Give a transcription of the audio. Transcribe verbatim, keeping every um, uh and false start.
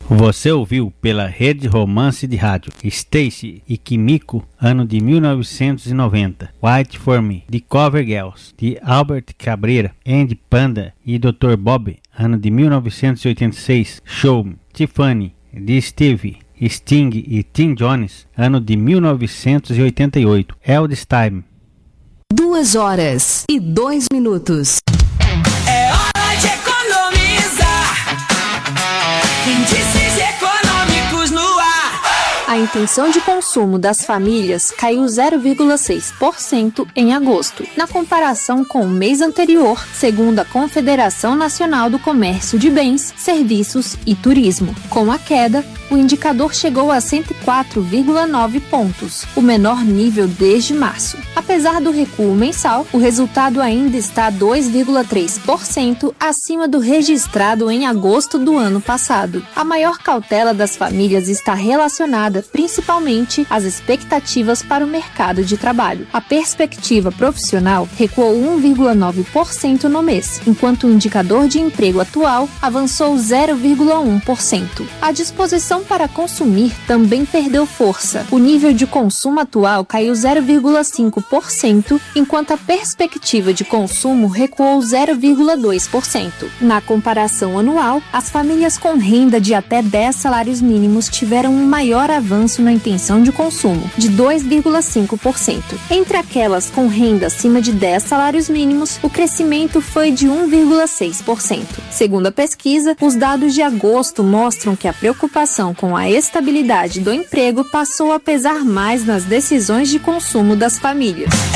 Você ouviu pela Rede Romance de Rádio Stacy e Kimiko, ano de mil novecentos e noventa, White for Me, de Cover Girls, de Albert Cabrera, Andy Panda e doutor Bob, ano de mil novecentos e oitenta e seis, Show Me, Tiffany, de Stevie, Sting e Tim Jones, ano de mil novecentos e oitenta e oito, Eldest Time. Duas horas e dois minutos. É hora de economizar. Índices econômicos no ar. A intenção de consumo das famílias caiu zero vírgula seis por cento em agosto, na comparação com o mês anterior, segundo a Confederação Nacional do Comércio de Bens, Serviços e Turismo. Com a queda, o indicador chegou a cento e quatro vírgula nove pontos, o menor nível desde março. Apesar do recuo mensal, o resultado ainda está dois vírgula três por cento acima do registrado em agosto do ano passado. A maior cautela das famílias está relacionada principalmente às expectativas para o mercado de trabalho. A perspectiva profissional recuou um vírgula nove por cento no mês, enquanto o indicador de emprego atual avançou zero vírgula um por cento. A disposição para consumir também perdeu força. O nível de consumo atual caiu zero vírgula cinco por cento, enquanto a perspectiva de consumo recuou zero vírgula dois por cento. Na comparação anual, as famílias com renda de até dez salários mínimos tiveram um maior avanço na intenção de consumo, de dois vírgula cinco por cento. Entre aquelas com renda acima de dez salários mínimos, o crescimento foi de um vírgula seis por cento. Segundo a pesquisa, os dados de agosto mostram que a preocupação com a estabilidade do emprego passou a pesar mais nas decisões de consumo das famílias.